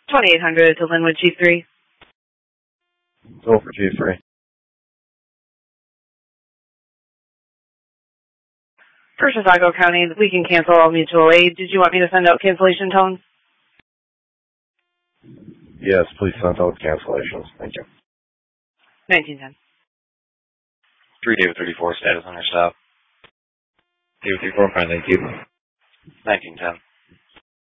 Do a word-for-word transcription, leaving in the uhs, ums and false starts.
twenty-eight hundred to Linwood, Chief three. Go for Chief three. For Chicago County, we can cancel all mutual aid. Did you want me to send out cancellation tones? Yes, please send out cancellations. Thank you. nineteen ten. three David thirty-four, status on your stop. David thirty-four, fine, thank you. nineteen ten.